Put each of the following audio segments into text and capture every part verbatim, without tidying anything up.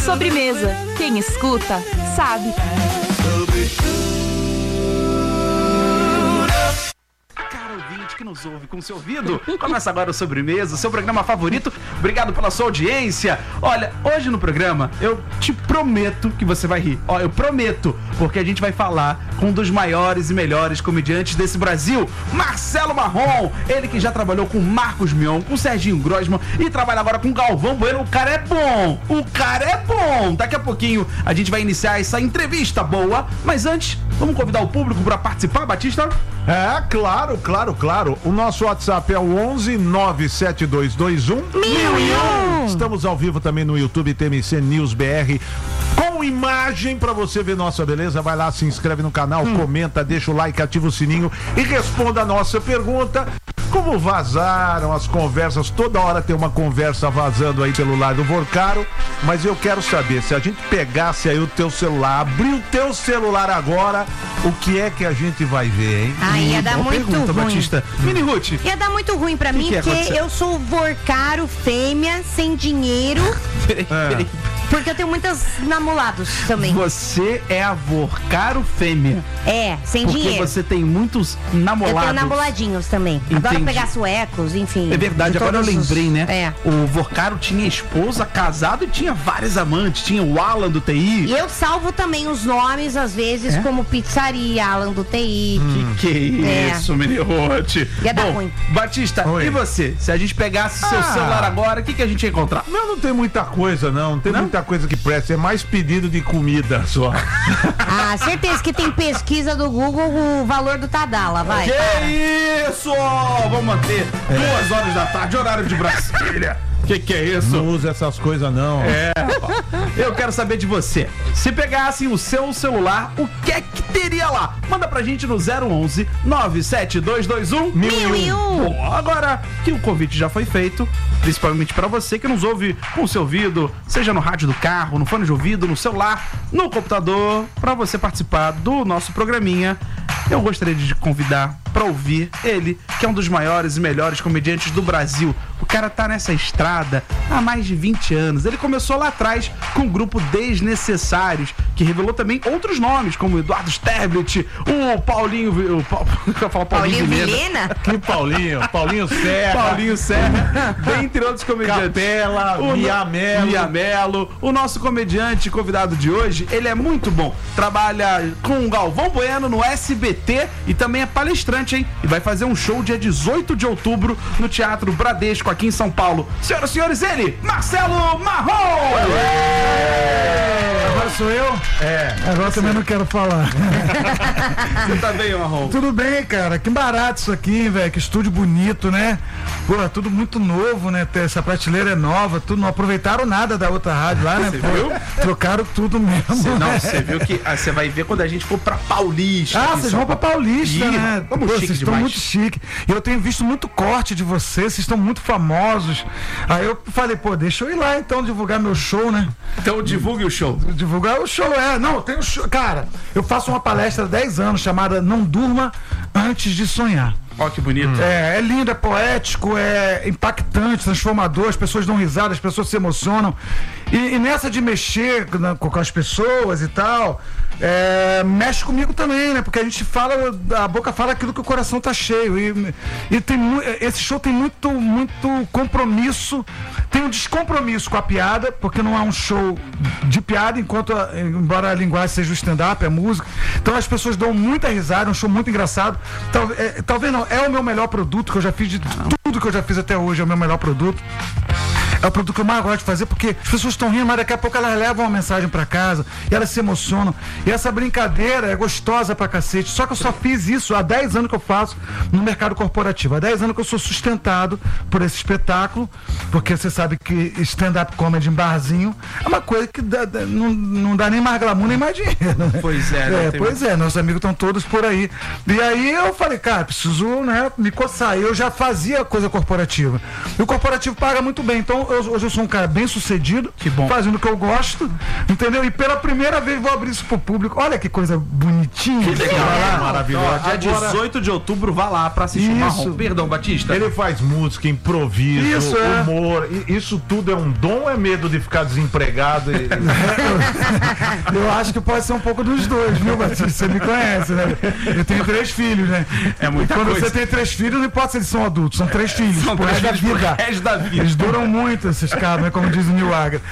Sobremesa. Quem escuta, sabe. Que nos ouve com o seu ouvido. Começa agora o Sobremesa, o seu programa favorito. Obrigado pela sua audiência. Olha, hoje no programa eu te prometo que você vai rir. Ó, eu prometo, porque a gente vai falar com um dos maiores e melhores comediantes desse Brasil, Marcelo Marrom. Ele que já trabalhou com Marcos Mion, com Serginho Grosman e trabalha agora com Galvão Bueno. O cara é bom, o cara é bom. Daqui a pouquinho a gente vai iniciar essa entrevista boa, mas antes, vamos convidar o público para participar, Batista? É, claro, claro, claro. O nosso WhatsApp é o onze nove sete dois dois um mil e um. Estamos ao vivo também no YouTube T M C News B R com imagem pra você ver nossa beleza. Vai lá, se inscreve no canal, hum. comenta, deixa o like, ativa o sininho e responda a nossa pergunta. Como vazaram as conversas? Toda hora tem uma conversa vazando aí pelo lado do Vorcaro, mas eu quero saber, se a gente pegasse aí o teu celular, abrir o teu celular agora, o que é que a gente vai ver, hein? Ah, ia dar muito pergunta, ruim. Batista. Mini Ruth. Ia dar muito ruim pra que mim, que porque eu sou Vorcaro, fêmea, sem dinheiro. Peraí, peraí. Porque eu tenho muitos namorados também. Você é a Vorcaro fêmea. É, sem porque dinheiro. Porque você tem muitos namorados. Eu tenho namoradinhos também. Entendi. Adoro pegar suecos, enfim. É verdade, agora eu lembrei, os... né? É. O Vorcaro tinha esposa, casado e tinha vários amantes. Tinha o Alan do T I. E eu salvo também os nomes, às vezes, é? como Pizzaria, Alan do T I. Hum. Que que é isso, Mini Ruth? Ia dar Bom, ruim. Batista, Oi. e você? Se a gente pegasse seu ah. celular agora, o que, que a gente ia encontrar? Não, não tem muita coisa, não. Não tem não? muita coisa que presta. É mais pedido de comida só. Ah, certeza que tem pesquisa do Google o valor do Tadala, vai. Que isso! Vamos manter é. duas horas da tarde, horário de Brasília. Que que é isso? Não usa essas coisas, não. É, eu quero saber de você. Se pegassem o seu celular, o que é que teria lá? Manda pra gente no zero onze nove sete dois dois um mil e um. Bom, agora que o convite já foi feito, principalmente pra você que nos ouve com o seu ouvido, seja no rádio do carro, no fone de ouvido, no celular, no computador, pra você participar do nosso programinha, eu gostaria de convidar pra ouvir ele, que é um dos maiores e melhores comediantes do Brasil. O cara tá nessa estrada há mais de vinte anos. Ele começou lá atrás com o grupo Desnecessários, que revelou também outros nomes, como Eduardo Sterblit, o Paulinho... O pa... Eu falo Paulinho, Paulinho Vilhena. Que Paulinho? Paulinho Serra. Paulinho Serra. Dentre outros comediantes. Capela, o Miamelo. Miamelo. O nosso comediante convidado de hoje, ele é muito bom. Trabalha com o Galvão Bueno no S B T e também é palestrante, hein? E vai fazer um show dia dezoito de outubro no Teatro Bradesco, aqui em São Paulo. Senhoras e senhores, ele, Marcelo Marrom! Agora sou eu? É. Agora eu também não quero falar. Você tá bem, Marrom? Tudo bem, cara. Que barato isso aqui, velho. Que estúdio bonito, né? Pô, tudo muito novo, né? Essa prateleira é nova, tudo. Não aproveitaram nada da outra rádio lá, né? Você Pô, viu? Trocaram tudo mesmo. Cê, não, né? você viu que ah, você vai ver quando a gente for pra Paulista. Ah, vocês vão pra Paulista, Ih, né? vamos Pô, chique vocês estão demais. muito chique. E eu tenho visto muito corte de vocês, vocês estão muito famosos. Aí eu falei, pô, deixa eu ir lá então divulgar meu show, né? Então divulgue o show. Divulgar o show, é. Não, tem um show. Cara, eu faço uma palestra há dez anos chamada Não Durma Antes de Sonhar. Ó, que bonito. É, é lindo, é poético, é impactante, transformador, as pessoas dão risada, as pessoas se emocionam. E, e nessa de mexer na, com as pessoas e tal, é, mexe comigo também, né? Porque a gente fala, a boca fala aquilo que o coração tá cheio. E, e tem, esse show tem muito, muito compromisso, tem um descompromisso com a piada, porque não é um show de piada, enquanto, embora a linguagem seja o stand-up, é música. Então as pessoas dão muita risada, é um show muito engraçado. Tal, é, talvez não, é o meu melhor produto que eu já fiz, de tudo que eu já fiz até hoje, é o meu melhor produto. É o produto que eu mais gosto de fazer, porque as pessoas estão rindo, mas daqui a pouco elas levam uma mensagem pra casa e elas se emocionam. E essa brincadeira é gostosa pra cacete. Só que eu só fiz isso há dez anos que eu faço no mercado corporativo. Há dez anos que eu sou sustentado por esse espetáculo, porque você sabe que stand-up comedy em barzinho é uma coisa que dá, dá, não, não dá nem mais glamour, nem mais dinheiro. Né? Pois é. é pois mais... é, nossos amigos estão todos por aí. E aí eu falei, cara, preciso, né, me coçar. Eu já fazia coisa corporativa. E o corporativo paga muito bem, então eu, hoje eu sou um cara bem sucedido, Que bom. fazendo o que eu gosto, entendeu? E pela primeira vez vou abrir isso pro público. Olha que coisa bonitinha. Que legal. Vai lá. Maravilhoso. Ó, dia Agora, dezoito de outubro, vá lá pra assistir o Isso. Marrom. Perdão, Batista. ele faz música, improviso, Isso, é. humor. I- Isso tudo é um dom ou é medo de ficar desempregado? E... Eu acho que pode ser um pouco dos dois, viu, Batista? Você me conhece, né? Eu tenho três filhos, né? É muita E quando coisa. você tem três filhos, não importa se eles são adultos, são três filhos. São pro três resto da filhos pro vida. resto da vida. Eles duram muito, esses caras, né? Como diz o Neil Agra.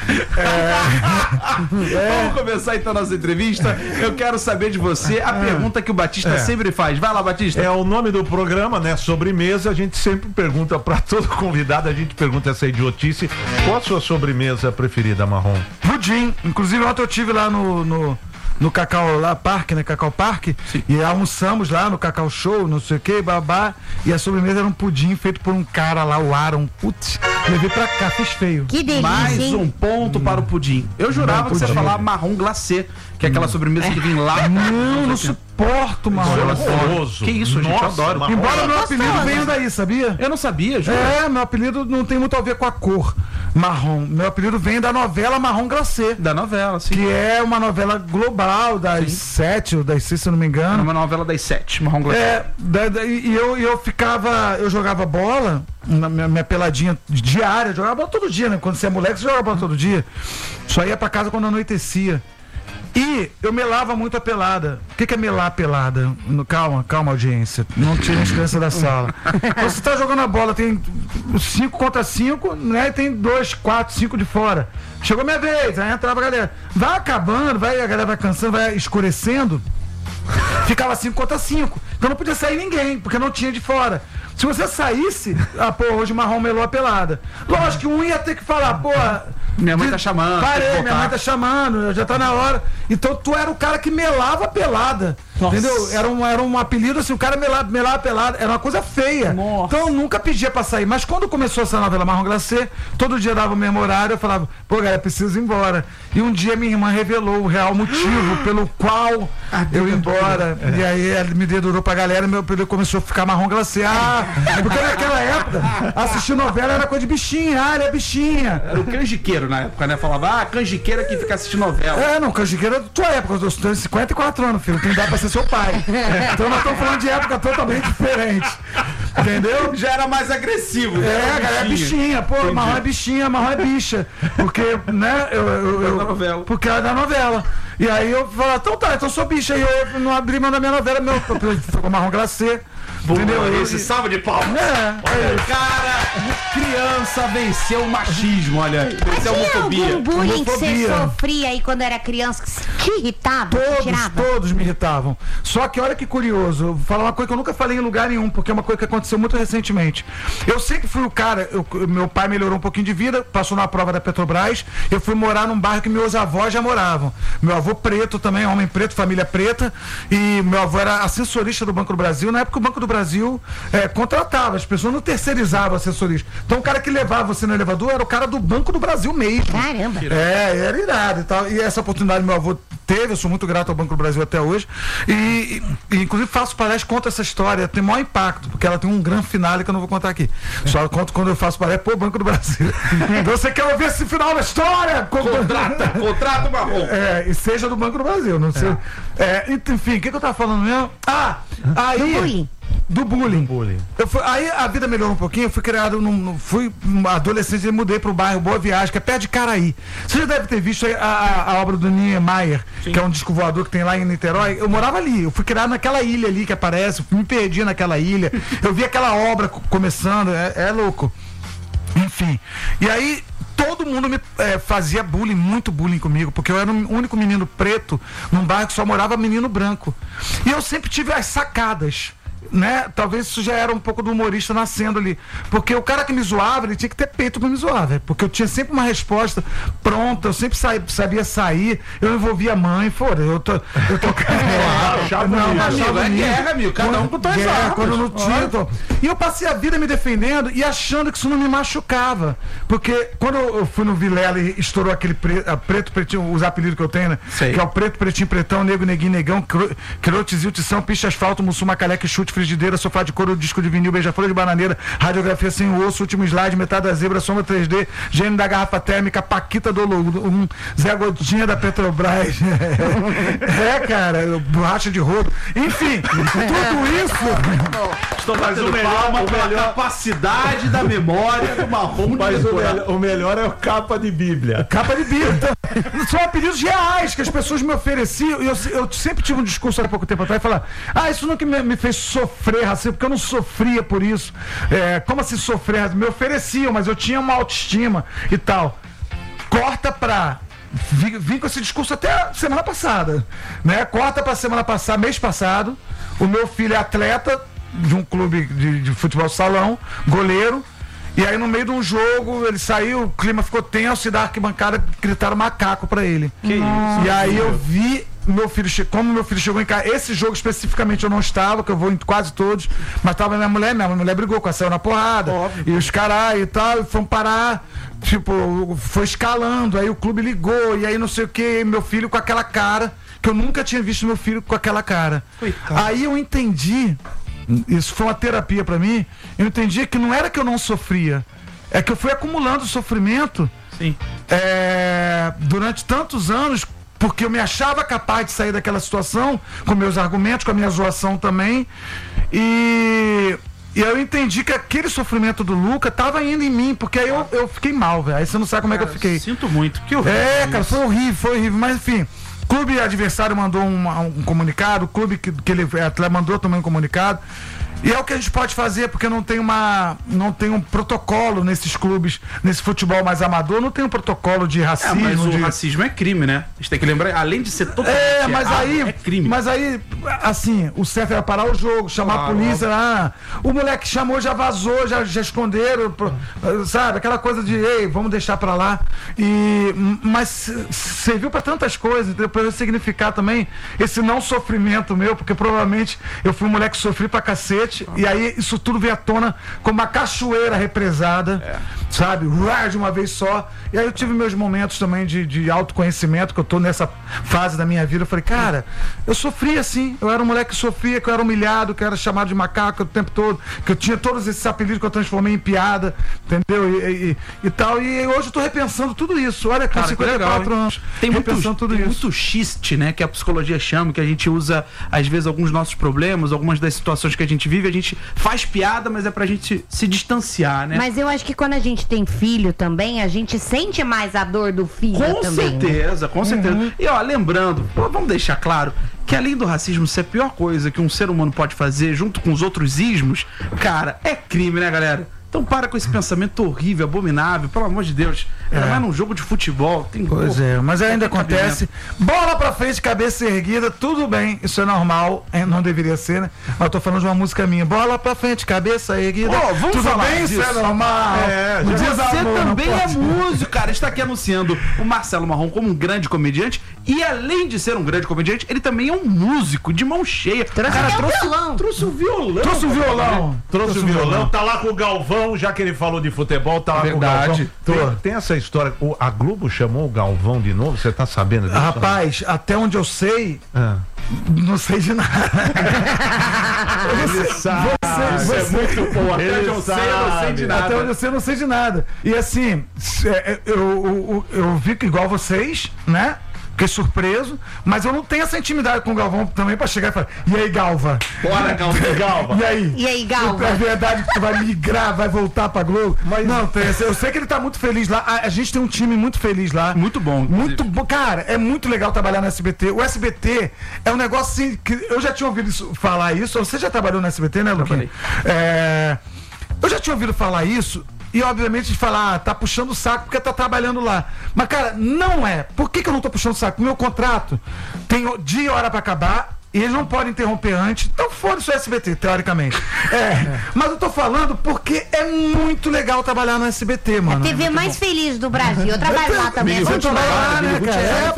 Vamos começar então nossa entrevista. Eu quero saber de você a pergunta que o Batista É. sempre faz. Vai lá, Batista. É o nome do programa, né? Sobremesa. A gente sempre pergunta pra todo convidado, a gente pergunta essa idiotice. Qual a sua sobremesa preferida, Marrom? Pudim. Inclusive, ontem eu estive lá no, no, no Cacau lá, Parque, né? Cacau Parque. E almoçamos lá no Cacau Show, não sei o que, babá. E a sobremesa era um pudim feito por um cara lá, o Aaron. Putz, levei pra cá, fez feio. Que delícia, Mais hein? um ponto para o pudim. Eu jurava Não, que você ia pudim. falar marrom glacê, que é aquela sobremesa que vem lá. Não, não suporto, mano. Horroroso. Que isso, gente, eu adoro. Marrom. Embora meu apelido gostoso. venha daí, sabia? Eu não sabia, juro. É, meu apelido não tem muito a ver com a cor marrom. Meu apelido vem da novela Marrom Glacê, Da novela, sim. que é uma novela global das sete ou das seis, se eu não me É engano. uma novela das sete, marrom glacê. É, da- da- e eu, e eu ficava, eu jogava bola, na minha, minha peladinha diária, jogava bola todo dia, né? Quando você é moleque, você jogava bola todo dia. Só ia pra casa quando anoitecia. E eu melava muito a pelada. O que, que é melar a pelada? No, calma, calma, audiência. Não tirem as crianças da sala. Você tá jogando a bola, tem cinco contra cinco, né? E tem dois, quatro, cinco de fora. Chegou minha vez, aí entrava a galera. Vai acabando, vai, a galera vai cansando, vai escurecendo. Ficava cinco contra cinco. Então não podia sair ninguém, porque não tinha de fora. Se você saísse, ah, pô, hoje o Marrom melou a pelada. Lógico que um ia ter que falar, pô. Minha mãe tá chamando, tem que Parei, voltar. minha mãe tá chamando, já tá na hora. Então tu era o cara que melava a pelada. Nossa. Entendeu? Era um, era um apelido assim, o cara melava, melava a pelada, era uma coisa feia. Nossa. Então eu nunca pedia pra sair. Mas quando começou essa novela Marrom Glacê, todo dia dava o mesmo horário, eu falava, pô, galera, preciso ir embora. E um dia minha irmã revelou o real motivo pelo qual eu ia embora. E aí ela me dedurou pra galera e meu apelido começou a ficar Marrom Glacê. Ah, porque naquela época, assistir novela era coisa de bichinha, ah, ele é bichinha. Era o canjiqueiro na época, né? Falava, ah, canjiqueira que fica assistindo novela. É, não, canjiqueiro é da tua época, eu tenho cinquenta e quatro anos, filho, tem idade pra ser seu pai. Então nós estamos falando de época totalmente diferente. Entendeu? Já era mais agressivo. É, era galera, é bichinha, pô, Entendi. marrom é bichinha, marrom é bicha. Porque, né, eu. eu, eu da novela. Porque era da novela. E aí eu falava, então tá, então eu sou bicha. E eu não abri mão da minha novela, meu. Ficou Marrom Glacê. Entendeu? Entendeu? Eu- Esse salve de palmas. É, Olha, cara, criança venceu o machismo, olha. Venceu a Tinha homofobia. algum bullying que você Homofobia. sofria aí quando era criança que te irritava? que Todos, tirava? todos me irritavam. Só que olha que curioso, eu vou falar uma coisa que eu nunca falei em lugar nenhum, porque é uma coisa que aconteceu muito recentemente. Eu sempre fui o cara, eu- meu pai melhorou um pouquinho de vida, passou na prova da Petrobras, eu fui morar num bairro que meus avós já moravam. Meu avô preto também, homem preto, família preta, e meu avô era assessorista do Banco do Brasil. Na época o Banco do Brasil eh, contratava, as pessoas não terceirizavam assessorista. Então o cara que levava você no elevador era o cara do Banco do Brasil mesmo. Caramba. É, era irado e tal. E essa oportunidade meu avô teve, eu sou muito grato ao Banco do Brasil até hoje. E, e, inclusive faço palestra, conto essa história, tem maior impacto, porque ela tem um grande finale que eu não vou contar aqui. Só conto quando eu faço palestra pro Banco do Brasil. Então você quer ouvir esse final da história? Contrata, contrata o marrom. É, e seja do Banco do Brasil, não sei. É, enfim, o que, que eu tava falando mesmo? Ah, aí. Do bullying. Do bullying. bullying. Eu fui- aí a vida melhorou um pouquinho, eu fui criado num. num- fui uma adolescente e mudei pro bairro Boa Viagem, que é perto de Caraí. Você já deve ter visto aí a, a- a obra do Niemeyer, que é um disco voador que tem lá em Niterói. Eu morava ali, eu fui criado naquela ilha ali que aparece, me perdi naquela ilha. Eu vi aquela obra co- começando, é, é louco. Enfim. E aí. Todo mundo me eh, fazia bullying, muito bullying comigo, porque eu era o único menino preto num bairro que só morava menino branco. E eu sempre tive as sacadas, né? Talvez isso já era um pouco do humorista nascendo ali. Porque o cara que me zoava, ele tinha que ter peito pra me zoar, velho. Porque eu tinha sempre uma resposta pronta, eu sempre sa- sabia sair, eu envolvia a mãe, foda, eu tô. Eu tô achava não, bonito. achava Amigo, é bonito. guerra, amigo, cada um com suas Guerra, armas. quando não tinha, Olha. então. E eu passei a vida me defendendo e achando que isso não me machucava. Porque quando eu fui no Vilela e estourou aquele pre, a preto, pretinho, os apelidos que eu tenho, né? Sei. Que é o preto, pretinho, pretão, nego, neguinho, negão, cro- crotes, tição, picha, asfalto, mussum, macaleque, chute, iogurte, frigideira, sofá de couro, disco de vinil, beija-flor de bananeira, radiografia sem osso, último slide, metade da zebra, sombra três D, gênio da garrafa térmica, Paquita do um, Zé Gotinha da Petrobras. É, cara, borracha de rodo. Enfim, tudo isso. Estou batendo palma pela capacidade da memória do Marrom de Mas o, decorar. melhor, o melhor é o capa de Bíblia. Capa de Bíblia. São apelidos reais que as pessoas me ofereciam. E eu, eu sempre tive um discurso há pouco tempo atrás, falar, ah, isso nunca me, me fez sofrer racismo, porque eu não sofria por isso. É, como assim sofrer racismo? Me ofereciam, mas eu tinha uma autoestima e tal. Corta pra... Vim, vim com esse discurso até semana passada, né? Corta pra semana passada, mês passado. O meu filho é atleta de um clube de, de futebol salão, goleiro. E aí no meio de um jogo, ele saiu, o clima ficou tenso e da arquibancada gritaram macaco pra ele. Que isso? E aí eu vi meu filho, che- como meu filho chegou em casa, esse jogo especificamente eu não estava, que eu vou em quase todos, mas tava minha mulher, minha mulher brigou com a saiu na porrada, Óbvio. e os caras e tal, e foram parar, tipo, foi escalando, aí o clube ligou, e aí não sei o que, meu filho com aquela cara, que eu nunca tinha visto meu filho com aquela cara. Coitado. Aí eu entendi, isso foi uma terapia pra mim, eu entendi que não era que eu não sofria, é que eu fui acumulando sofrimento Sim. é, durante tantos anos, porque eu me achava capaz de sair daquela situação, com meus argumentos, com a minha zoação também, e, e eu entendi que aquele sofrimento do Luca estava indo em mim, porque aí eu, eu fiquei mal, velho, aí você não sabe como é que eu fiquei. Sinto muito. Que horrível. É, cara, isso. foi horrível, foi horrível, mas enfim... O clube adversário mandou um, um comunicado, o clube que, que ele atleta mandou também um comunicado. E é o que a gente pode fazer, porque não tem uma não tem um protocolo nesses clubes, nesse futebol mais amador, não tem um protocolo de É, racismo. mas o de... racismo é crime, né? A gente tem que lembrar, além de ser totalmente É, mas errado, aí, é crime. mas aí, assim, o certo era parar o jogo, chamar Claro, a polícia, ah, o moleque chamou, já vazou, já, já esconderam, pro- sabe, aquela coisa de, ei, vamos deixar pra lá, e, mas serviu pra tantas coisas, entendeu? Pra eu significar também esse não sofrimento meu, porque provavelmente eu fui um moleque que sofri pra cacete, e aí isso tudo veio à tona como uma cachoeira represada, É. sabe, uar de uma vez só, e aí eu tive meus momentos também de, de autoconhecimento, que eu tô nessa fase da minha vida, eu falei, cara, eu sofria assim, eu era um moleque que sofria, que eu era humilhado, que eu era chamado de macaco o tempo todo, que eu tinha todos esses apelidos que eu transformei em piada, entendeu, e, e, e tal, e hoje eu tô repensando tudo isso, olha, com Cara, que cinquenta e quatro legal, hein? anos, Tem muito, repensando tudo tem isso. muito xiste, né? Que a psicologia chama, que a gente usa, às vezes, alguns dos nossos problemas, algumas das situações que a gente vive, a gente faz piada, mas é pra gente se, se distanciar, né? Mas eu acho que quando a gente tem filho também, a gente sente mais a dor do filho Com também. né? certeza, com certeza. E ó, lembrando, vamos deixar claro que além do racismo ser a pior coisa que um ser humano pode fazer junto com os outros ismos, cara, é crime, né, galera? Então para com esse pensamento horrível, abominável, pelo amor de Deus. Ainda mais num jogo de futebol. Tem Pois gol, é, mas ainda tem acontece. Bola pra frente, cabeça erguida, tudo bem, isso é normal, é, não deveria ser, né? Mas eu tô falando de uma música minha. Bola pra frente, cabeça erguida. Ó, vamos tudo falar bem, disso. isso é normal. É, Não já- diz Você amor, não também é pode. músico, cara. Está aqui anunciando o Marcelo Marrom como um grande comediante. E além de ser um grande comediante, ele também é um músico de mão cheia. Trouxe até o violão. trouxe o violão. Trouxe o violão. Trouxe o violão, tá lá com o Galvão, já que ele falou de futebol, tá lá Verdade. com o Galvão. Tem, tem essa história, o- a Globo chamou o Galvão de novo, você tá sabendo disso? Rapaz, até onde eu sei, Ah. não sei de nada. Ele sabe. Você- Isso é muito bom. Até onde eu sei, eu não sei de nada. Até onde eu sei, eu não sei de nada. E assim, é, é, eu, eu, eu vi que igual vocês, né? Fiquei surpreso, mas eu não tenho essa intimidade com o Galvão também pra chegar e falar, e aí, Galva? Bora, Galvão. Galva. E aí? E aí, Galva? É verdade que tu vai migrar, vai voltar pra Globo? Mas não, tem, eu sei que ele tá muito feliz lá. A, a gente tem um time muito feliz lá. Muito bom, inclusive. Muito bom. Cara, é muito legal trabalhar no S B T. O S B T é um negócio assim, que eu já tinha ouvido isso- falar isso. Você já trabalhou no S B T, né, Luquinha? Trabalhei. É, eu já tinha ouvido falar isso. E obviamente de falar, ah, tá puxando o saco porque tá trabalhando lá. Mas, cara, não é. Por que, que eu não tô puxando o saco? Meu contrato tem dia e hora pra acabar. E eles não podem interromper antes. Então foda-se o S B T, teoricamente. É. Mas eu tô falando porque é muito legal trabalhar no S B T, mano. T V mais feliz do Brasil. Eu trabalho lá também. É bom Você demais. trabalha lá, né, cara? É, pois é.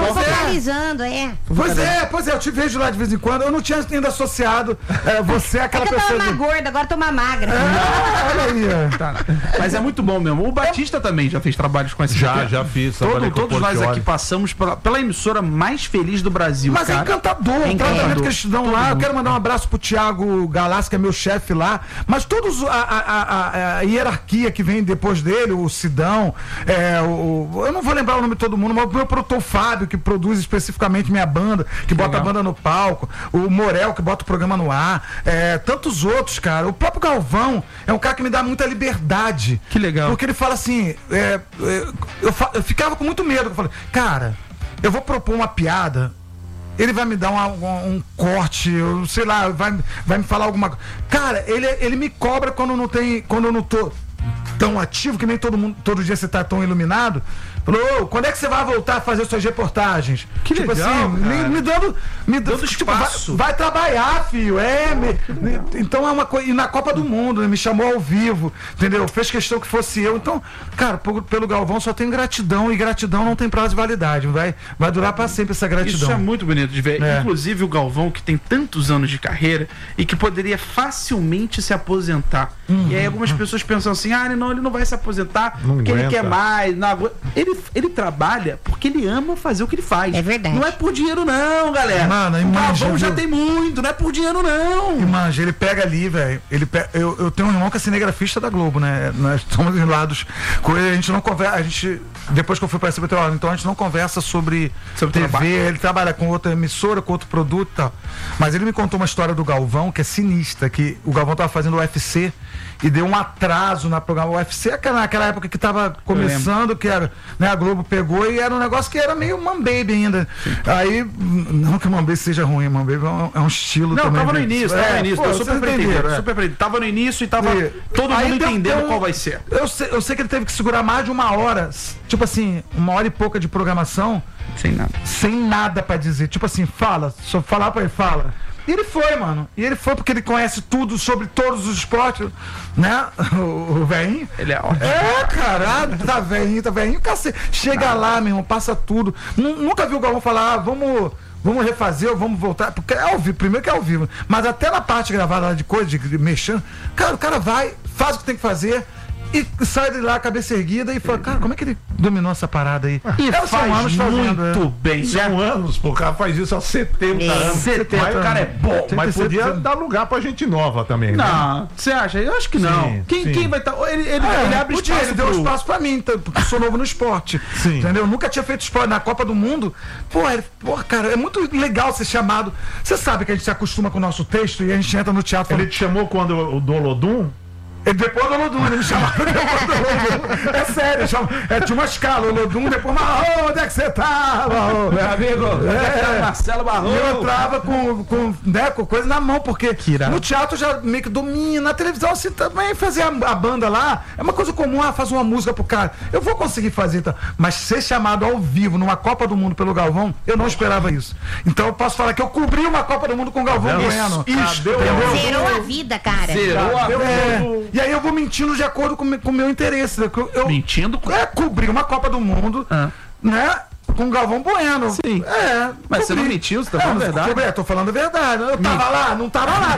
valorizando, é. Pois é, pois é, eu te vejo lá de vez em quando. Eu não tinha ainda associado é, você É àquela que eu pessoa. tava de- mais gorda, agora tô mais magra. Ah, olha aí. ó. Tá, mas é muito bom mesmo. O Batista também já fez trabalhos com esse Já, já fiz. trabalhei Todo, com o todos nós Portiolli. aqui passamos pela, pela emissora mais feliz do Brasil. Mas é cara. encantador, o encantador. tratamento que eles te dão Todo lá. Eu mundo. quero mandar um abraço pro Thiago Galassi, que é meu chefe lá. Mas todos a, a, a- a hierarquia que vem depois dele, o Sidão, é, o, eu não vou lembrar o nome de todo mundo, mas o meu produtor Fábio, que produz especificamente minha banda, que bota legal. a banda no palco, o Morel, que bota o programa no ar, é, tantos outros, cara. O próprio Galvão é um cara que me dá muita liberdade. Que legal. Porque ele fala assim, é, é, eu, fa- eu ficava com muito medo. Eu falei, cara, eu vou propor uma piada. Ele vai me dar uma- uma- um corte, eu sei lá, vai, vai me falar alguma coisa. Cara, ele, ele me cobra quando não tem. Quando eu não tô tão ativo, que nem todo mundo, todo dia você tá tão iluminado. Falou, ô, quando é que você vai voltar a fazer suas reportagens? Que tipo legal, assim, me, cara. me dando. Me dando Dando tipo, vai, espaço. vai trabalhar, filho. É, me- me- então é uma coisa. E na Copa do Mundo, né, me chamou ao vivo, entendeu? Fez questão que fosse eu. Então, cara, por- pelo Galvão só tem gratidão, e gratidão não tem prazo de validade. Vai, vai durar pra sempre essa gratidão. Isso é muito bonito de ver. É. Inclusive o Galvão, que tem tantos anos de carreira e que poderia facilmente se aposentar. Uhum. E aí algumas pessoas pensam assim: ah, não, ele não vai se aposentar Não porque ele aguenta. quer mais. Não agu- ele, ele trabalha porque ele ama fazer o que ele faz. É verdade. Não é por dinheiro, não, galera. Mano, o imagina, Galvão já viu? tem muito, não é por dinheiro, não. E, manja, ele pega ali, velho. Ele pe- eu, eu tenho um irmão que é cinegrafista da Globo, né? Nós somos de lados com ele, a gente não conversa. A gente, depois que eu fui pra S B T, ó, então a gente não conversa sobre, Sobre T V. trabalho. Ele trabalha com outra emissora, com outro produto e tal. Mas ele me contou uma história do Galvão que é sinistra, que o Galvão tava fazendo o U F C e deu um atraso na programa. O U F C é aquela- naquela época que tava começando, que era, né, a Globo pegou e era um negócio que era meio Mambaby ainda. Aí, não que o Mambaby seja ruim, Mambaby é um, é um estilo Não, também. tava no de- início, tava É, no início. pô, Deu vocês super pra entender. entenderam, é. Super pra entender. Tava no início e tava E- todo aí mundo deu- entendendo deu- qual vai ser. Eu sei, eu sei que ele teve que segurar mais de uma hora, s- tipo assim, uma hora e pouca de programação, Sem nada. sem nada pra dizer. Tipo assim, fala, só falar pra ele, fala. E ele foi, mano. E ele foi porque ele conhece tudo sobre todos os esportes, né? O, o velhinho. Ele é ótimo. É, caralho, tá velhinho, tá velhinho, cacete. Chega lá, meu irmão, passa tudo. Nu- Nunca vi o Galvão falar, ah, vamos, vamos refazer ou vamos voltar. Porque é ao vivo, primeiro que é ao vivo. Mas até na parte gravada lá de coisa, de, de mexendo, cara, o cara vai, faz o que tem que fazer. E sai de lá, cabeça erguida, e fala, cara, como é que ele dominou essa parada aí? E É, são faz anos fazendo, muito é. bem. São anos, pô, o cara faz isso há setenta É. anos. setenta, Mas- o cara é bom. Tem Mas que ser- podia dar lugar pra gente nova também, né? Não, você acha? Eu acho que não. Sim, quem, sim. quem vai estar. Ele, ele, É, ele abre podia, espaço. ele deu pro- espaço pra mim, tá, porque eu sou novo no esporte. Sim. Entendeu? Nunca tinha feito esporte na Copa do Mundo. Pô, ele, pô, cara, é muito legal ser chamado. Você sabe que a gente se acostuma com o nosso texto e a gente entra no teatro. Ele te chamou quando o do Olodum? Ele depois do Olodum, ele me chamava depois do Olodum. É sério, chama, é, tinha uma escala, Olodum, depois, Marrom, onde é que você tá, Marrom? Meu amigo, É. Marcelo Barroso. E eu entrava com, com, né, com coisa na mão, porque irado. no teatro já meio que domina, na televisão assim também, fazer a, a banda lá é uma coisa comum, ah, faz uma música pro cara. Eu vou conseguir fazer, tá? Mas ser chamado ao vivo numa Copa do Mundo pelo Galvão, eu não esperava isso. Então eu posso falar que eu cobri uma Copa do Mundo com o Galvão Bueno. Isso, entendeu? Zerou a vida, cara. Zerou a É, e aí eu vou mentindo de acordo com o meu- com o meu interesse. né? Eu, eu, Mentindo com. é, cobri uma Copa do Mundo, Ah. né? Com o Galvão Bueno. Sim. É. Mas você cobri. não mentiu, você tá falando a não, verdade? cobri, eu tô falando a verdade. Eu tava lá, não tava lá.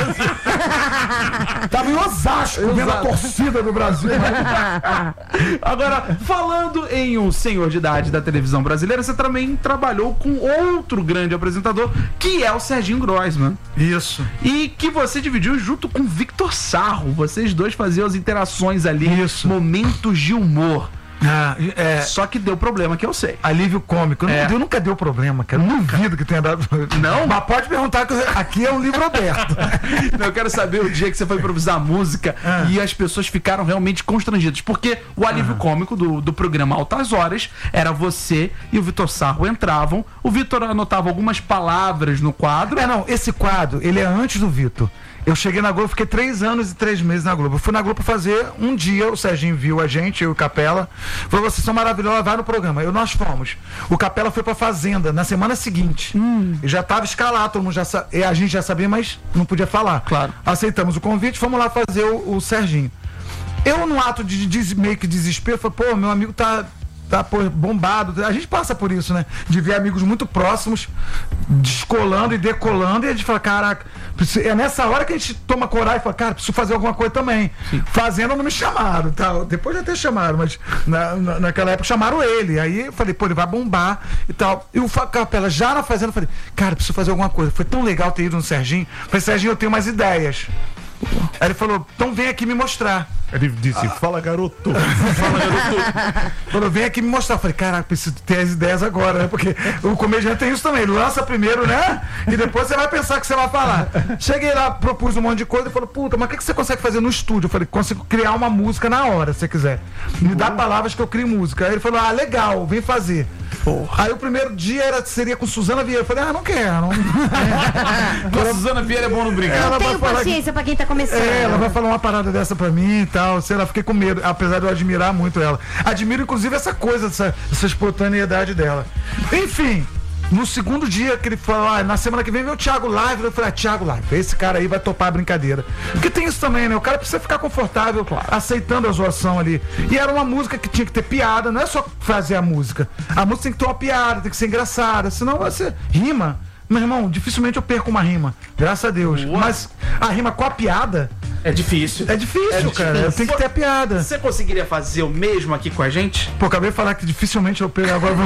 Tava, tava em Osasco, vendo a torcida do Brasil. Agora, falando em um senhor de idade da televisão brasileira, você também trabalhou com outro grande apresentador, que é o Serginho Groisman. Isso. E que você dividiu junto com Victor Sarro. Vocês dois faziam as interações ali, Isso. momentos de humor. Ah, é, Só que deu problema, que eu sei. alívio cômico. É. Não deu, nunca deu problema, cara. Eu duvido que tenha dado. Não? Mas pode perguntar que aqui é um livro aberto. Eu quero saber o dia que você foi improvisar música Ah. e as pessoas ficaram realmente constrangidas. Porque o alívio cômico do, do programa Altas Horas era você e o Vitor Sarro entravam. O Vitor anotava algumas palavras no quadro. É, não, esse quadro, ele é antes do Vitor. Eu cheguei na Globo, fiquei três anos e três meses na Globo. Eu fui na Globo fazer um dia, o Serginho viu a gente, eu e o Capela, falou, vocês são maravilhosos, vai no programa. Eu, nós fomos. O Capela foi pra Fazenda na semana seguinte. E já tava escalado, todo mundo já sa... e a gente já sabia, mas não podia falar. Claro. Aceitamos o convite, fomos lá fazer o, o Serginho. Eu, no ato de, de meio que desespero, falei, pô, meu amigo tá tá pô, bombado. A gente passa por isso, né? De ver amigos muito próximos descolando e decolando, e a gente fala, caraca, preciso... é nessa hora que a gente toma coragem e fala, cara, preciso fazer alguma coisa também. Sim. Fazendo não me chamaram, tal. Depois já até chamaram, mas na, na, naquela época chamaram ele. Aí eu falei, pô, ele vai bombar e tal. E o Capela, já na fazenda, eu falei, cara, preciso fazer alguma coisa. Foi tão legal ter ido no Serginho. Eu falei, Serginho, eu tenho umas ideias. Aí ele falou, então vem aqui me mostrar. Ele disse, fala garoto. Fala garoto. Falou, vem aqui me mostrar. Eu falei, caraca, preciso ter as ideias agora, né? Porque o comediante tem isso também. Ele lança primeiro, né? E depois você vai pensar que você vai falar. Cheguei lá, propus um monte de coisa e falou, puta, mas o que, que você consegue fazer no estúdio? Eu falei, consigo criar uma música na hora, se você quiser. Me dá palavras que eu crio música. Aí ele falou, ah, legal, vem fazer. Porra. Aí o primeiro dia era, seria com Suzana Vieira. Eu falei, ah, não quero. Não... A Suzana Vieira é bom no brincar. Eu não tenho paciência que... pra quem tá começando. É, ela vai falar uma parada dessa pra mim e tal. Sei lá, fiquei com medo, apesar de eu admirar muito ela. Admiro, inclusive, essa coisa, essa, essa espontaneidade dela. Enfim, no segundo dia que ele falou, ah, na semana que vem vem o Thiago Live, eu falei, ah, Thiago Live, esse cara aí vai topar a brincadeira. Porque tem isso também, né? O cara precisa ficar confortável, claro, aceitando a zoação ali. E era uma música que tinha que ter piada, não é só fazer a música. A música tem que ter uma piada, tem que ser engraçada, senão você rima. Meu irmão, dificilmente eu perco uma rima, graças a Deus. Uou. Mas a rima com a piada... É difícil. É difícil, é cara. Difícil. Tem que ter a piada. Você conseguiria fazer o mesmo aqui com a gente? Pô, acabei de falar que dificilmente eu pego agora.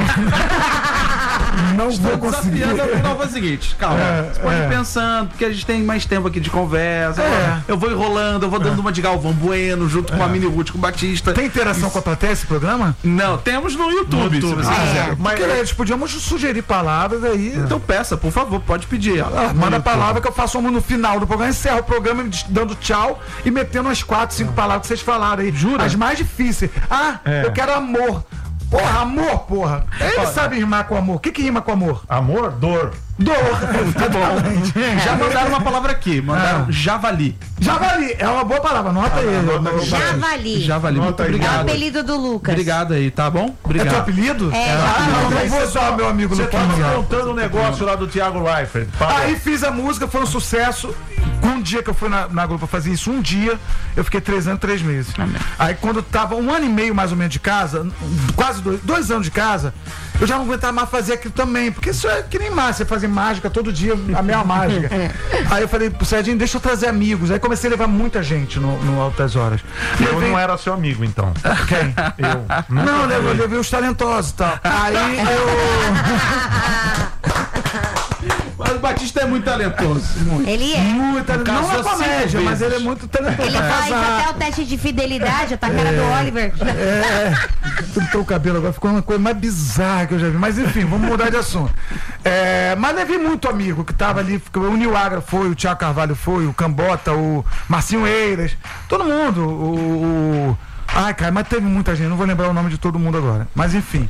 Não Estou vou conseguir. Não, foi o seguinte, calma. É, você pode é. ir pensando, porque a gente tem mais tempo aqui de conversa. É. Eu vou enrolando, eu vou dando é. uma de Galvão Bueno junto é. com a Mini Ruth, com o Batista. Tem interação Isso. com a plateia esse programa? Não, temos no YouTube, no YouTube. Se você ah, quiser. Mas porque, eles podíamos sugerir palavras aí. Então peça, por favor, pode pedir. Ah, manda a palavra que eu faço uma no final do programa, encerro o programa dando tchau e metendo umas quatro, cinco palavras que vocês falaram aí. Jura? As mais difíceis. Ah, é. eu quero amor. Porra, amor, porra. Ele sabe rimar com amor. O que que rima com amor? Amor, dor. Dor. Tá bom. Já mandaram uma palavra aqui. Mandaram ah. javali. Javali. É uma boa palavra. Anota ah, aí. Anota javali. Javali. Muito obrigado. É o apelido do Lucas. Obrigado aí, tá bom? Obrigado. É teu apelido? É. é ah, não, não vou só, meu amigo Lucas. Você tá contando um negócio lá do Thiago Leifert. Aí fiz a música, foi um sucesso. Um dia que eu fui na, na Globo pra fazer isso, um dia, eu fiquei três anos, três meses. Amém. Aí quando tava um ano e meio mais ou menos de casa, quase dois, dois anos de casa, eu já não aguentava mais fazer aquilo também, porque isso é que nem mágica, você fazer mágica todo dia, a mesma mágica. Aí eu falei pro Serginho, deixa eu trazer amigos. Aí comecei a levar muita gente no, no Altas Horas. Eu levei... não era seu amigo, então. Quem? Eu. Não, não eu levei, levei os talentosos e tal. Aí eu... Mas o Batista é muito talentoso. Muito. Ele é. Muito talentoso. Não é comédia, mas ele é muito talentoso. Ele faz até o teste de fidelidade, tá a cara é, do Oliver. É. Pintou o cabelo agora, ficou uma coisa mais bizarra que eu já vi. Mas enfim, vamos mudar de assunto. É, mas levei muito amigo que tava ali. O Nil Agra foi, o Thiago Carvalho foi, o Cambota, o Marcinho Eiras. Todo mundo. O, o... Ai, cara, mas teve muita gente. Não vou lembrar o nome de todo mundo agora. Mas enfim.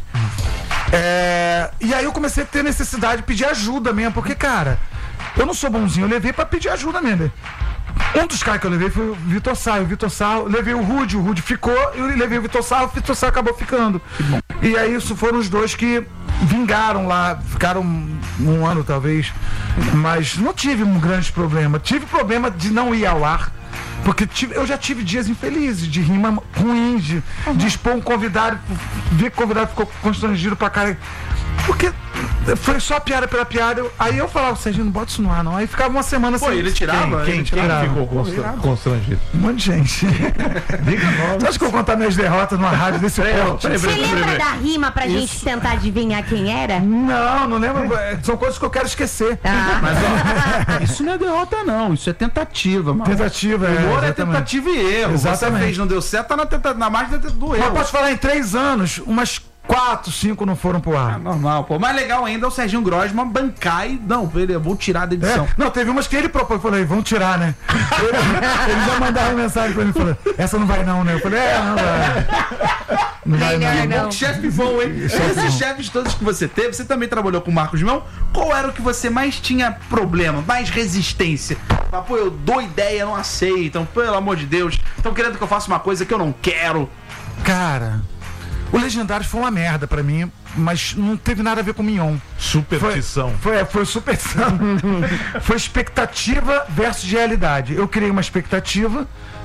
É, e aí eu comecei a ter necessidade de pedir ajuda mesmo, porque, cara, eu não sou bonzinho, eu levei pra pedir ajuda mesmo. Um dos caras que eu levei foi o Vitor Sarro, o Vitor Sarro, levei o Rude, o Rude ficou, eu levei o Vitor Sarro, o Vitor Sarro acabou ficando. E aí isso foram os dois que vingaram lá, ficaram um, um ano talvez, mas não tive um grande problema. Tive problema de não ir ao ar. Porque tive, eu já tive dias infelizes, de rima ruim, de, uhum. de expor um convidado, ver que o convidado ficou constrangido pra cara. Porque foi só piada pela piada. Eu, aí eu falava, Serginho, não bota isso no ar, não. Aí ficava uma semana sem. Pô, ele tirava? Quem, quem, quem tirava? Ficou constra- constrangido? Um monte de gente. Diga nome. Você acha que eu vou contar minhas derrotas numa rádio desse ponto? Você lembra da rima pra isso. gente tentar adivinhar quem era? Não, não lembro. São coisas que eu quero esquecer. Ah. Mas, ó, isso não é derrota, não. Isso é tentativa, mano. Tentativa, é. Humor é tentativa e erro. Exatamente. Você fez, não deu certo, tá na, tenta, na margem do erro. Mas posso falar, em três anos, umas quatro, cinco não foram pro ar. Ah, normal, pô. Mais legal ainda é o Serginho Grosman bancar e... Não, ele, eu vou tirar da edição. É, não, teve umas que ele propôs. Eu falei, vamos tirar, né? Ele, ele já mandava mensagem pra ele, falou, essa não vai não, né? Eu falei, é, não vai. Não vai não. não. não. Chefe bom, hein? Esses chefes todos que você teve, você também trabalhou com o Marcos Mion. Qual era o que você mais tinha problema, mais resistência? Ah, pô, eu dou ideia, não aceitam. Pelo amor de Deus. Estão querendo que eu faça uma coisa que eu não quero. Cara... O Legendários foi uma merda pra mim, mas não teve nada a ver com Mignon. Superstição. Foi, foi, foi superstição. Foi expectativa versus realidade. Eu criei uma expectativa,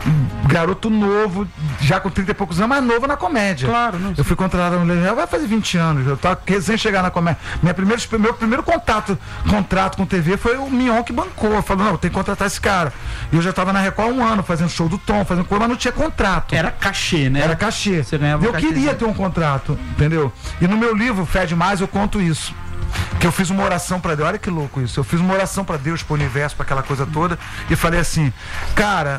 garoto novo, já com trinta e poucos anos, mas novo na comédia. Claro, não sei. Eu fui contratado no Legião, vai fazer vinte anos. Eu tava recém chegar na comédia. Minha primeira, meu primeiro contato, contrato com T V foi o Mignon que bancou. Falou, não, tem que contratar esse cara. E eu já tava na Record há um ano, fazendo show do Tom, fazendo coisa, mas não tinha contrato. Era cachê, né? Era cachê. Você ganhava eu cachê. queria ter um contrato, entendeu? E no meu livro, Fede Mais, eu conto isso. Que eu fiz uma oração pra Deus. Olha que louco isso. Eu fiz uma oração pra Deus, pro universo, pra aquela coisa toda. E falei assim, cara...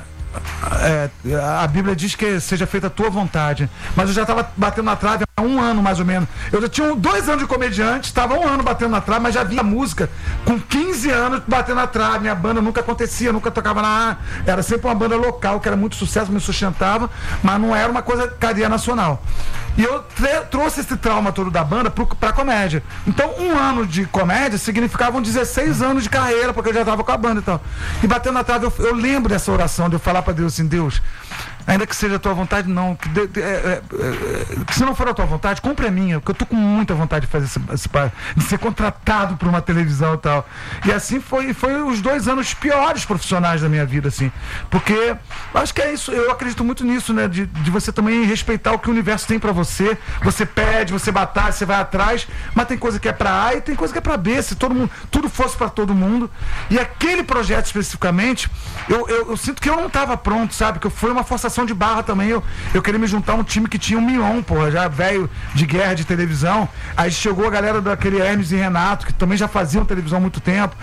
É, a Bíblia diz que seja feita a tua vontade, mas eu já estava batendo na trave há um ano mais ou menos. Eu já tinha dois anos de comediante, estava um ano batendo na trave, mas já via música com quinze anos batendo na trave. Minha banda nunca acontecia, nunca tocava na. Era sempre uma banda local que era muito sucesso, me sustentava, mas não era uma coisa cadeia nacional. E eu trouxe esse trauma todo da banda para a comédia. Então, um ano de comédia significavam dezesseis anos de carreira, porque eu já estava com a banda e tal. E batendo na trave, eu, eu lembro dessa oração, de eu falar para Deus assim, Deus, ainda que seja a tua vontade, não. Que, de, de, é, é, é, que se não for a tua vontade, compre a minha, porque eu tô com muita vontade de fazer esse, esse de ser contratado por uma televisão e tal. E assim foi, foi os dois anos piores profissionais da minha vida, assim. Porque acho que é isso, eu acredito muito nisso, né? De, de você também respeitar o que o universo tem pra você. Você pede, você batalha, você vai atrás, mas tem coisa que é pra A e tem coisa que é pra B. Se todo mundo, tudo fosse pra todo mundo. E aquele projeto especificamente, eu, eu, eu sinto que eu não tava pronto, sabe? Que foi uma forçação de barra também. Eu, eu queria me juntar a um time que tinha um Mignon, porra, já velho de guerra de televisão. Aí chegou a galera daquele Hermes e Renato, que também já faziam televisão há muito tempo.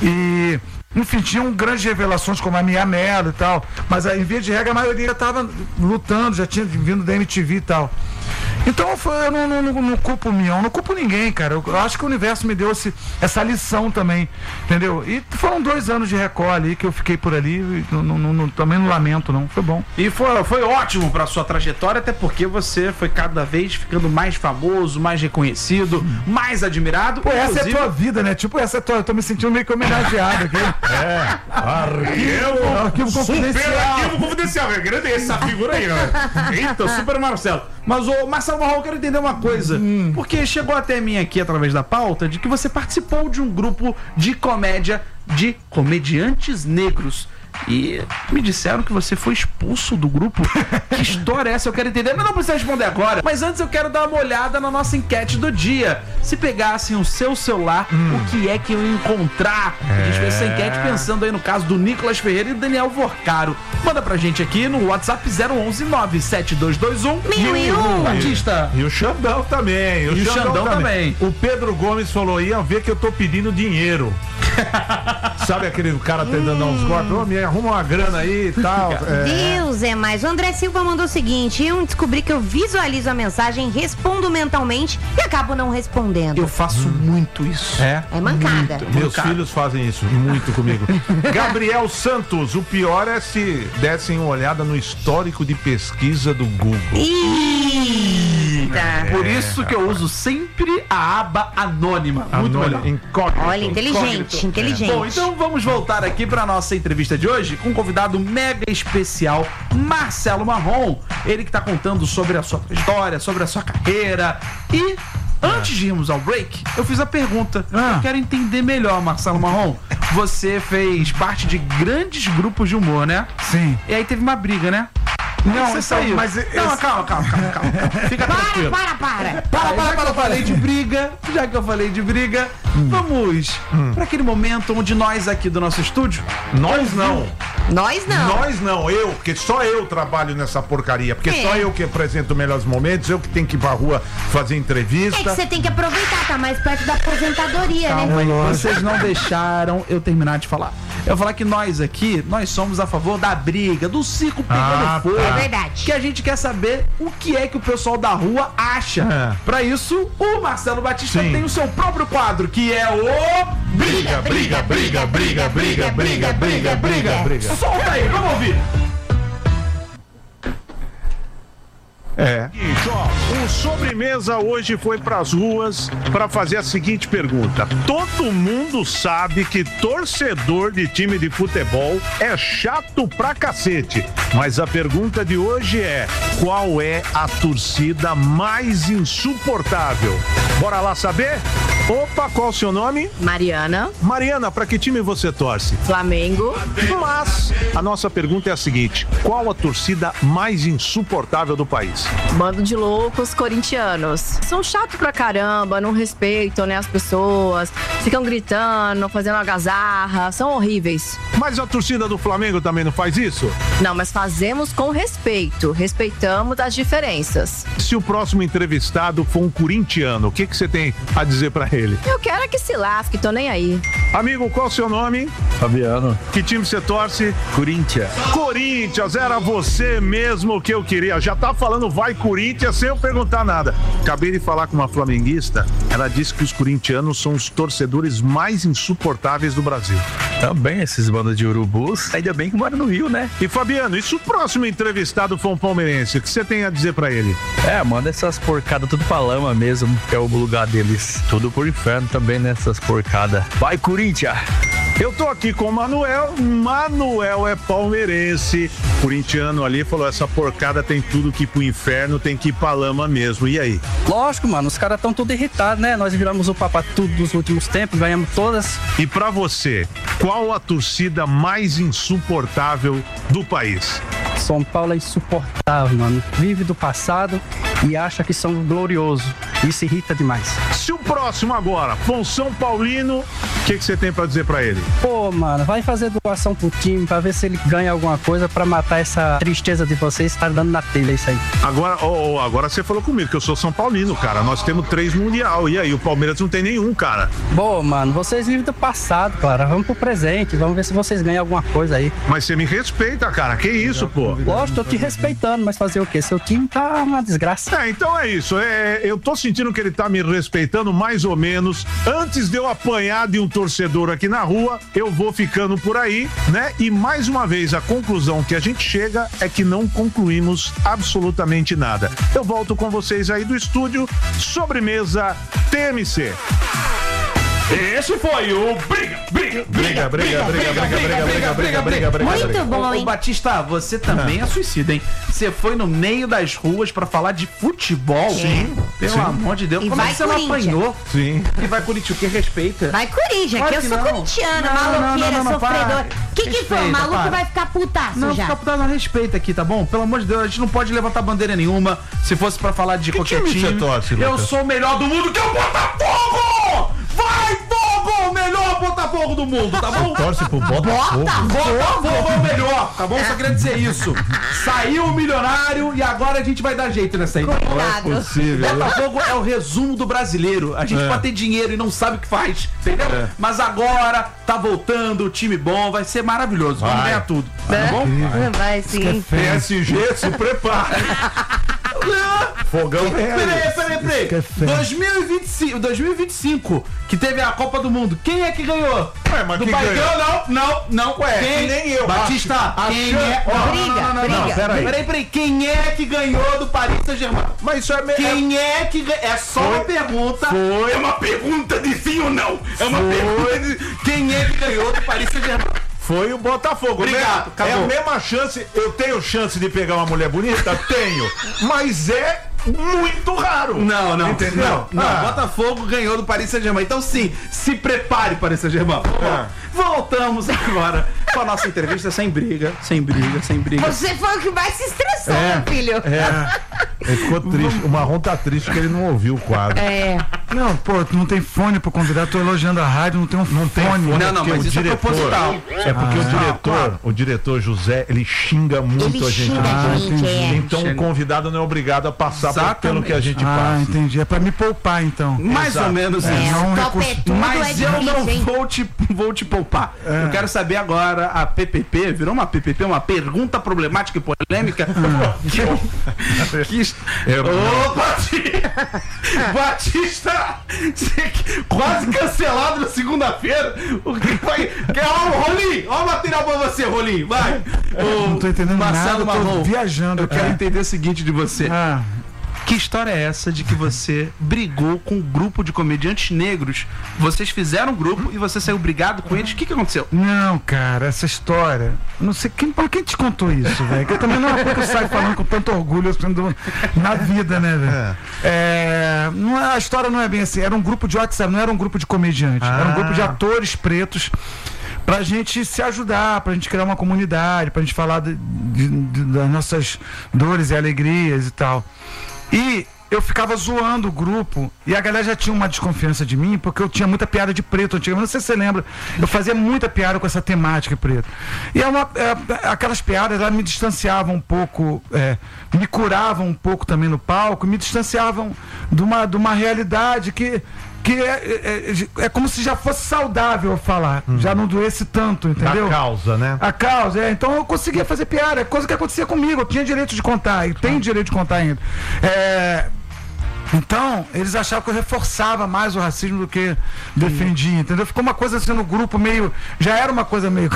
E, enfim, tinham grandes revelações como a Mia Mello e tal. Mas em via de regra, a maioria estava lutando, já tinha vindo da M T V e tal. Então foi, eu não, não, não, não culpo o Mignon, não culpo ninguém, cara. Eu, eu acho que o universo me deu esse, essa lição também, entendeu? E foram dois anos de Record ali que eu fiquei por ali, e não, não, não, também não lamento, não. Foi bom. E foi, foi ótimo pra sua trajetória, até porque você foi cada vez ficando mais famoso, mais reconhecido, mais admirado. Pô, essa é a tua vida, né? Tipo, essa é a tua. Eu tô me sentindo meio que homenageado aqui. É. Arquivo, arquivo confidencial. Super arquivo confidencial. É grande essa figura aí, né? Eita, Super Marcelo. Mas, ô, Marcelo Marrom, eu quero entender uma coisa. Hum. Porque chegou até mim aqui, através da pauta, de que você participou de um grupo de comédia de comediantes negros. E me disseram que você foi expulso do grupo. Que história é essa? Eu quero entender, mas não precisa responder agora. Mas antes eu quero dar uma olhada na nossa enquete do dia. Se pegassem o seu celular, hum. o que é que eu ia encontrar? É. A gente fez essa enquete pensando aí no caso do Nicolas Ferreira e do Daniel Vorcaro. Manda pra gente aqui no WhatsApp zero onze nove sete dois dois um mil e um. Batista. E o Xandão também. E o, e Xandão, Xandão também. também. O Pedro Gomes falou, ia ver que eu tô pedindo dinheiro. Sabe aquele cara tentando dar uns golpes? Ô, me arruma uma grana aí e tal. É. Deus é mais. O André Silva mandou o seguinte: eu descobri que eu visualizo a mensagem, respondo mentalmente e acabo não respondendo. Eu faço hum. muito isso. É? É mancada. Muito. Meus mancada. filhos fazem isso muito comigo. Gabriel Santos, o pior é se dessem uma olhada no histórico de pesquisa do Google. Eita. É. Por isso que eu uso sempre a aba anônima. Muito melhor. Incógnito. Olha, inteligente, inteligente. É. Bom, então vamos voltar aqui para nossa entrevista de hoje com um convidado mega especial, Marcelo Marrom. Ele que tá contando sobre a sua história, sobre a sua carreira. E antes de irmos ao break, eu fiz a pergunta. Ah. Eu quero entender melhor, Marcelo Marrom. Você fez parte de grandes grupos de humor, né? Sim. E aí teve uma briga, né? Não, você saiu. Mas não, esse... calma, calma, calma, calma, calma. Fica para, tranquilo. para, para, para. Para, para, para. Já que eu falei de briga, já que eu falei de briga, hum. vamos hum. para aquele momento onde nós aqui do nosso estúdio... Nós não. Nós não. Nós não, eu, porque só eu trabalho nessa porcaria. Porque é. só eu que apresento melhores momentos, eu que tenho que ir pra rua fazer entrevista. É que você tem que aproveitar, tá mais perto da aposentadoria, calma, né? Aí, vocês não deixaram eu terminar de falar. Eu vou falar que nós aqui, nós somos a favor da briga, do circo pegando ah, fogo. É verdade. Que a gente quer saber o que é que o pessoal da rua acha. É. Pra isso, o Marcelo Batista Sim. tem o seu próprio quadro, que é o... Briga, briga, briga, briga, briga, briga, briga, briga, briga. Solta aí, vamos ouvir. É. Gente, ó, o Sobremesa hoje foi pras ruas para fazer a seguinte pergunta. Todo mundo sabe que torcedor de time de futebol é chato pra cacete. Mas a pergunta de hoje é: qual é a torcida mais insuportável? Bora lá saber? Opa, qual o seu nome? Mariana. Mariana, pra que time você torce? Flamengo. Mas a nossa pergunta é a seguinte: qual a torcida mais insuportável do país? Bando de loucos corintianos. São chatos pra caramba, não respeitam, né, as pessoas. Ficam gritando, fazendo algazarra. São horríveis. Mas a torcida do Flamengo também não faz isso? Não, mas fazemos com respeito. Respeitamos as diferenças. Se o próximo entrevistado for um corintiano, o que, que você tem a dizer pra ele? Eu quero é que se lasque, tô nem aí. Amigo, qual é o seu nome? Fabiano. Que time você torce? Corinthians. Corinthians, era você mesmo que eu queria. Já tá falando vai Corinthians sem eu perguntar nada. Acabei de falar com uma flamenguista, ela disse que os corintianos são os torcedores mais insuportáveis do Brasil. Também esses bandos de urubus, ainda bem que mora no Rio, né? E Fabiano, e se o próximo entrevistado for um palmeirense, o que você tem a dizer pra ele? É, manda essas porcadas tudo pra lama mesmo, que é o lugar deles. Tudo por inferno também, né? Essas porcadas. Vai, Corinthians! Eu tô aqui com o Manuel. Manuel é palmeirense. Corintiano ali falou: essa porcada tem tudo que ir pro inferno, tem que ir pra lama mesmo. E aí? Lógico, mano, os caras estão tudo irritados, né? Nós viramos o papa tudo nos últimos tempos, ganhamos todas. E pra você, qual a torcida mais insuportável do país? São Paulo é insuportável, mano. Vive do passado e acha que são gloriosos. Isso irrita demais. Se o próximo agora for um São Paulino, o que, que você tem pra dizer pra ele? Pô, mano, vai fazer doação pro time pra ver se ele ganha alguma coisa pra matar essa tristeza de vocês estar dando na telha isso aí. Agora, oh, oh, agora você falou comigo que eu sou São Paulino, cara. Nós temos três mundial. E aí, o Palmeiras não tem nenhum, cara. Pô, mano, vocês vivem do passado, cara. Vamos pro presente, vamos ver se vocês ganham alguma coisa aí. Mas você me respeita, cara. Que isso, pô? Lógico, tô te respeitando, mas fazer o quê? Seu time tá uma desgraça. É, então é isso. É, eu tô sentindo que ele tá me respeitando mais ou menos. Antes de eu apanhar de um torcedor aqui na rua, eu vou ficando por aí, né? E mais uma vez, a conclusão que a gente chega é que não concluímos absolutamente nada. Eu volto com vocês aí do estúdio. Sobremesa T M C. Esse foi o Briga, Briga, Briga, Briga, Briga, Briga, Briga, Briga, Briga, Briga, Briga. Muito bom, hein? Ô, Batista, você também é suicida, hein? Você foi no meio das ruas pra falar de futebol. Sim. Pelo Sim. amor de Deus. E Como é vai que você não Corinthians. apanhou? Sim. E vai Corinthians, o que respeita? Vai Corinthians, Claro que eu que sou não. corintiana, Não, não, maloqueira, não, não, não, sofredora. para. O que que foi? O Respeita, maluco para. vai ficar putaço Não, já. fica dando respeito aqui, tá bom? Pelo amor de Deus, a gente não pode levantar bandeira nenhuma. Se fosse pra falar de qualquer time time. você torce, eu Lucas? sou o melhor do mundo, que é o Botafogo! Vai, Fogo! O melhor Botafogo do mundo, tá bom? Torce pro Botafogo. Botafogo é o melhor, tá bom? Só queria dizer isso. Saiu o milionário e agora a gente vai dar jeito nessa aí. Cuidado. Possível. Botafogo é o resumo do brasileiro. A gente É. pode ter dinheiro e não sabe o que faz, entendeu? É. Mas agora tá voltando, o time bom, vai ser maravilhoso. Vamos Vai. ganhar tudo, tá É? bom? Vai sim. P S G, se prepare. Fogão Peraí, peraí, peraí. dois mil e vinte e cinco, dois mil e vinte e cinco, que teve a Copa do Mundo. Quem é que ganhou? Ué, mas Do quem país ganhou? ganhou? Não, não, não. Ué, quem? que nem eu. Batista, Acho- quem achando- é? Ó, Não, briga, não, não, não, não, briga. peraí. Peraí, peraí. Quem é que ganhou do Paris Saint-Germain? Mas isso é meio. Quem é que ganhou? É só Foi. uma pergunta. Foi. É uma pergunta de sim ou não. É uma Foi. pergunta de... Quem é que ganhou do Paris Saint-Germain? Foi o Botafogo. Obrigado, É a acabou. mesma chance. Eu tenho chance de pegar uma mulher bonita? Tenho. Mas é muito raro. Não, não. Entendeu? Não, não. Ah. Botafogo ganhou do Paris Saint-Germain. Então, sim, se prepare, Paris Saint-Germain. É. Voltamos agora com a nossa entrevista sem briga, sem briga, sem briga. Você foi o que mais se estressou, É. meu filho. É. Ele ficou triste. O Marrom tá triste que ele não ouviu o quadro. É. Não, pô, tu não tem fone pro convidado, tô elogiando a rádio, não tem um Não tem fone. fone, Não, não, porque mas o isso é diretor, proposital. É porque Ah, o diretor, o diretor José, ele xinga muito Ele a gente. xinga no a estúdio. gente, é. Então o convidado não é obrigado a passar por- pelo que a gente Ah, passa. entendi. É pra me poupar, então. Mais Exato. ou menos É, isso. não um Top recurso- é tudo, Mas é eu difícil. não hein? vou te, vou te poupar. Eu quero saber agora, a P P P, virou uma P P P, uma pergunta problemática e polêmica. que, que, Ô, Batista! Batista! Você quase cancelado na segunda-feira. O que vai... Ó, o Rolim! Ó o material pra você, Rolim! Vai! Eu não tô entendendo Marcelo nada, eu tô Marrom, viajando. eu quero cara. entender o seguinte de você. Ah. Que história é essa de que você brigou com um grupo de comediantes negros? Vocês fizeram um grupo e você saiu brigado com eles? O que, que aconteceu? Não, cara, essa história. Não sei quem, quem te contou isso, velho. Que eu também não é porque eu saio falando com tanto orgulho assim, do, na vida, né, velho? É, não é, a história não é bem assim. Era um grupo de WhatsApp, não era um grupo de comediantes. Ah. Era um grupo de atores pretos. Pra gente se ajudar, pra gente criar uma comunidade, pra gente falar de, de, de, das nossas dores e alegrias e tal. E eu ficava zoando o grupo e a galera já tinha uma desconfiança de mim porque eu tinha muita piada de preto antigamente. Não sei se você lembra, eu fazia muita piada com essa temática preto. E é uma, é, aquelas piadas elas me distanciavam um pouco, é, me curavam um pouco também no palco, me distanciavam de uma, de uma realidade que. Que é, é, é como se já fosse saudável eu falar, hum. já não doesse tanto, entendeu? A causa, né? A causa, é. Então eu conseguia fazer piada, é coisa que acontecia comigo, eu tinha direito de contar, e tenho direito de contar ainda. É, então, eles achavam que eu reforçava mais o racismo do que defendia, entendeu? Ficou uma coisa assim no grupo meio. Já era uma coisa meio.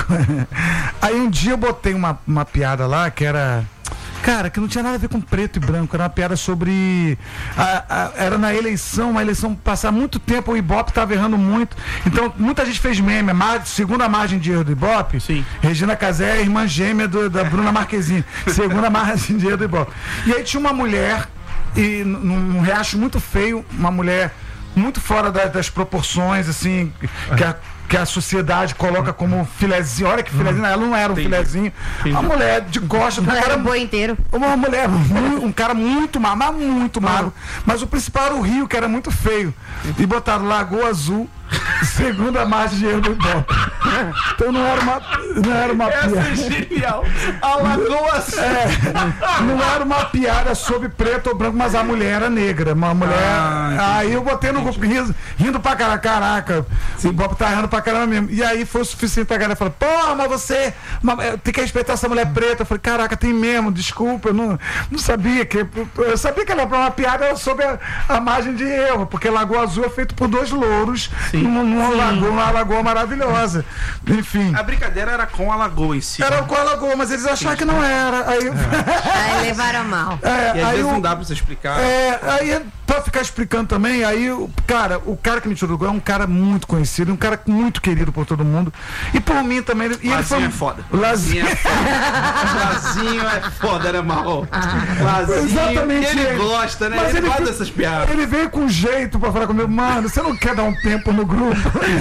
Aí um dia eu botei uma, uma piada lá que era. Cara, que não tinha nada a ver com preto e branco, era uma piada sobre. A, a, era na eleição, uma eleição passar muito tempo, o Ibope estava errando muito. Então, muita gente fez meme. A segunda margem de erro do Ibope, Sim. Regina Casé é a irmã gêmea do, da Bruna Marquezine. Segunda margem de erro do Ibope. E aí tinha uma mulher, e num, num riacho muito feio, uma mulher muito fora da, das proporções, assim, que a. que a sociedade coloca como filezinho. Olha que filezinho, ela não era um Entendi. filezinho. Entendi. Uma mulher de costas, um Não era cara, o boi inteiro. uma mulher, mu- um cara muito magro, mas muito magro. Mas o principal era o rio, que era muito feio. E botaram Lagoa Azul, segunda margem de erro do Ibope. Então não era uma, não era uma Essa é piada. genial! A Lagoa Azul! É, não era uma piada sobre preto ou branco, mas a mulher era negra. Uma mulher. Ah, aí eu botei no grupo rindo, rindo pra caraca. Caraca, o Ibope tá rindo pra caramba mesmo. E aí foi o suficiente pra galera falar: pô, mas você mas, tem que respeitar essa mulher preta. Eu falei: caraca, tem mesmo, desculpa, eu não, não sabia que. Eu sabia que era uma piada sobre a, a margem de erro, porque Lagoa Azul é feito por dois louros numa, numa, lagoa, numa lagoa maravilhosa. Enfim. A brincadeira era com a lagoa em si. Era com a lagoa, mas eles acharam que não era. Aí, Aí levaram mal. é, E às aí vezes o- não dá pra você explicar. É, aí, pra ficar explicando também, aí, o cara, o cara que me tirou do gol é um cara muito conhecido, um cara muito querido por todo mundo. E por mim também. E ele Lazinho foi, é foda. Lazinho. Lazinho é foda. Lazinho é foda, né, Marrom? Lazinho. Exatamente. Ele gosta, né? Mas ele, gosta fe- dessas piadas. Ele veio com jeito pra falar comigo: mano, você não quer dar um tempo no grupo?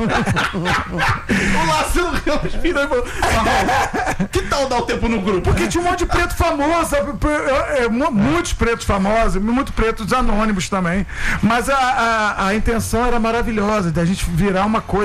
O Lazinho respirou e falou: Marrom, que tal dar o tempo no grupo? Porque tinha um monte de preto famoso, sabe? É, é, mu- muitos pretos famosos, muitos pretos anônimos também. Mas a, a, a intenção era maravilhosa, da gente virar uma coisa.